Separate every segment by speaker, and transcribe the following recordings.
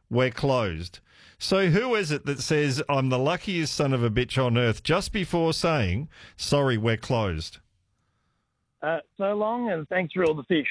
Speaker 1: we're closed. So who is it that says, I'm the luckiest son of a bitch on earth, just before saying, sorry, we're closed?
Speaker 2: So long, and thanks for all the fish.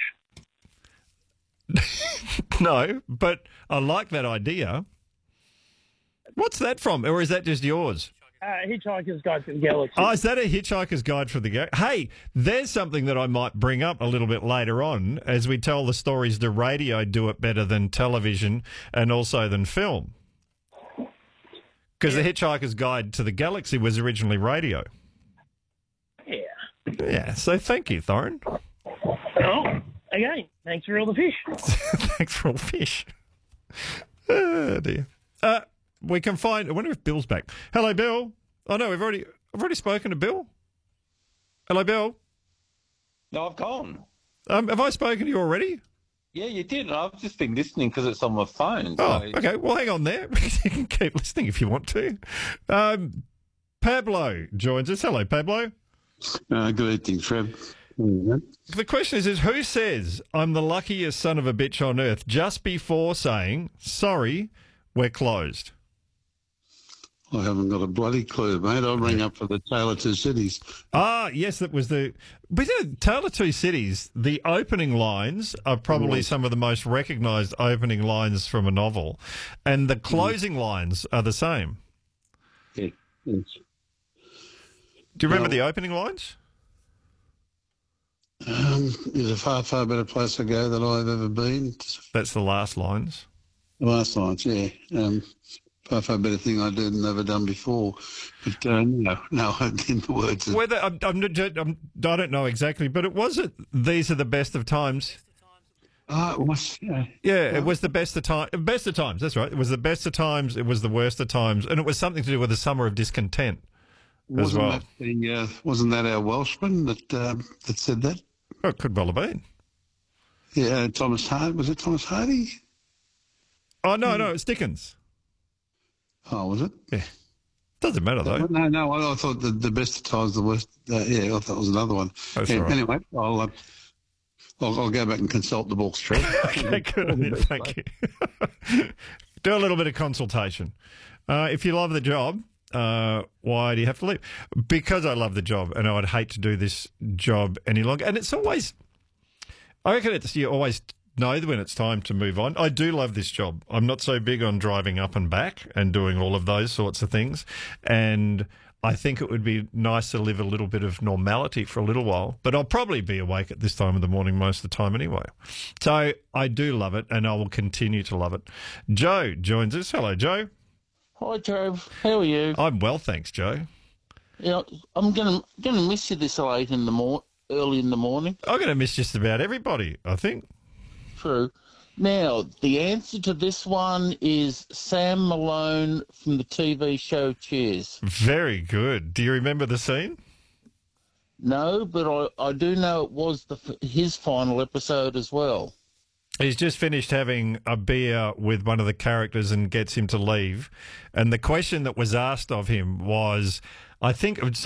Speaker 1: No, but I like that idea. What's that from? Or is that just yours?
Speaker 2: Hitchhiker's Guide to the Galaxy.
Speaker 1: Oh, is that a Hitchhiker's Guide for the Galaxy? Hey, there's something that I might bring up a little bit later on as we tell the stories. Do radio do it better than television and also than film? Because the Hitchhiker's Guide to the Galaxy was originally radio.
Speaker 2: Yeah.
Speaker 1: Yeah, so thank you, Thorin.
Speaker 2: Oh, again, thanks for all the fish.
Speaker 1: Thanks for all the fish. Oh, dear. We can find... I wonder if Bill's back. Hello, Bill. Oh, no, I've already spoken to Bill. Hello, Bill.
Speaker 3: No, I've gone.
Speaker 1: Have I spoken to you already?
Speaker 3: Yeah, you did. I've just been listening because it's on my phone.
Speaker 1: Oh, okay. Well, hang on there. You can keep listening if you want to. Pablo joins us. Hello, Pablo.
Speaker 4: Good evening, Trev.
Speaker 1: The question is who says, I'm the luckiest son of a bitch on earth, just before saying, sorry, we're closed?
Speaker 4: I haven't got a bloody clue, mate. I'll ring up for the Tale of Two Cities.
Speaker 1: Ah, yes, that was the... But Tale of Two Cities, the opening lines are probably some of the most recognised opening lines from a novel, and the closing lines are the same.
Speaker 4: Yeah. Yes.
Speaker 1: Do you remember the opening lines?
Speaker 4: Is a far, far better place to go than I've ever been.
Speaker 1: That's the last lines.
Speaker 4: The last lines, yeah. Far, far better thing I did than ever done before. But no, I didn't the words.
Speaker 1: Whether I don't know exactly, but it wasn't. These are the best of times.
Speaker 4: It was.
Speaker 1: Yeah, it was the best of times. Best of times. That's right. It was the best of times. It was the worst of times, and it was something to do with the summer of discontent.
Speaker 4: Wasn't that our Welshman that said that?
Speaker 1: Oh, it could well have been.
Speaker 4: Yeah, Thomas Hardy. Was it Thomas Hardy?
Speaker 1: Oh no, it's Dickens.
Speaker 4: Oh, was it?
Speaker 1: Yeah. Doesn't matter, though.
Speaker 4: No, I thought the best of times, the worst. I thought it was another one.
Speaker 1: That's all right.
Speaker 4: Anyway, I'll go back and consult the books, Trev.
Speaker 1: Okay, good on you. Thank you. Do a little bit of consultation. If you love the job, why do you have to leave? Because I love the job, and I'd hate to do this job any longer. And it's always... I reckon you always know when it's time to move on. I do love this job. I'm not so big on driving up and back and doing all of those sorts of things. And I think it would be nice to live a little bit of normality for a little while. But I'll probably be awake at this time of the morning most of the time anyway. So I do love it, and I will continue to love it. Joe joins us. Hello, Joe.
Speaker 5: Hi, Trev. How are you?
Speaker 1: I'm well, thanks, Joe.
Speaker 5: Yeah, I'm gonna miss you this early in the morning.
Speaker 1: I'm going to miss just about everybody, I think.
Speaker 5: True. Now, the answer to this one is Sam Malone from the TV show Cheers.
Speaker 1: Very good. Do you remember the scene?
Speaker 5: No, but I do know it was his final episode as well.
Speaker 1: He's just finished having a beer with one of the characters and gets him to leave. And the question that was asked of him was, I think it was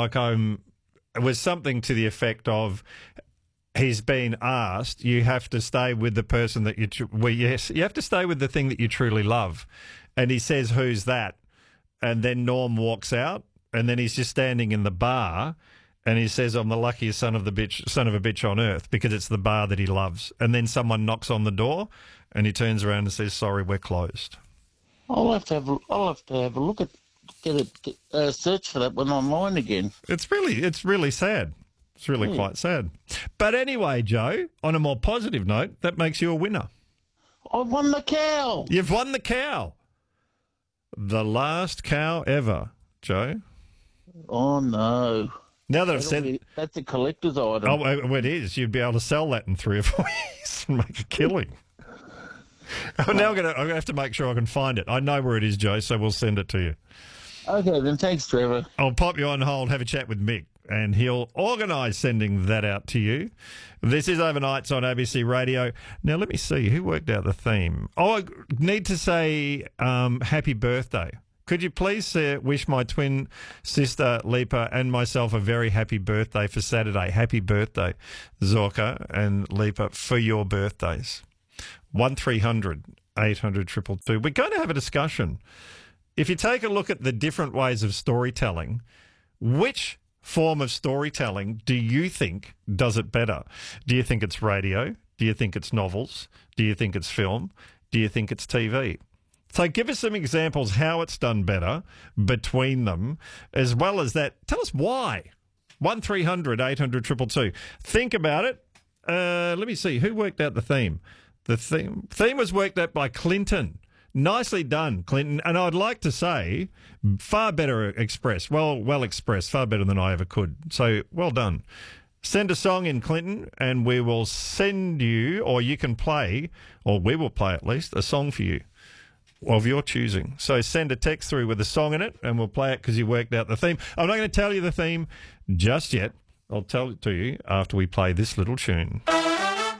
Speaker 1: it was something to the effect of, he's been asked, you have to stay with the person that you have to stay with the thing that you truly love. And he says, who's that? And then Norm walks out, and then he's just standing in the bar, and he says, I'm the luckiest son of a bitch on earth, because it's the bar that he loves. And then someone knocks on the door, and he turns around and says, sorry, we're closed.
Speaker 5: I'll have to have a look at search for that one online again.
Speaker 1: It's really sad. It's really quite sad. But anyway, Joe, on a more positive note, that makes you a winner.
Speaker 5: I've won the cow.
Speaker 1: You've won the cow. The last cow ever, Joe.
Speaker 5: Oh, no.
Speaker 1: Now that I've said...
Speaker 5: That's a collector's item.
Speaker 1: Oh, well, it is. You'd be able to sell that in 3 or 4 years and make a killing. Now I'm going to have to make sure I can find it. I know where it is, Joe, so we'll send it to you.
Speaker 5: Okay, then thanks, Trevor.
Speaker 1: I'll pop you on hold, have a chat with Mick, and he'll organise sending that out to you. This is Overnights on ABC Radio. Now, let me see. Who worked out the theme? Oh, I need to say happy birthday. Could you please wish my twin sister, Leepa, and myself a very happy birthday for Saturday. Happy birthday, Zorka and Leepa, for your birthdays. 1300 800 222. We're going to have a discussion. If you take a look at the different ways of storytelling, which form of storytelling do you think does it better? Do you think it's radio? Do you think it's novels? Do you think it's film? Do you think it's TV? So give us some examples how it's done better between them, as well as that. Tell us why. 1300 800 222. Think about it. Let me see. Who worked out the theme? The theme was worked out by Clinton. Nicely done, Clinton. And I'd like to say, far better expressed. Well expressed. Far better than I ever could. So well done. Send a song in, Clinton, and we will send you, or you can play, or we will play at least, a song for you of your choosing. So send a text through with a song in it, and we'll play it because you worked out the theme. I'm not going to tell you the theme just yet. I'll tell it to you after we play this little tune.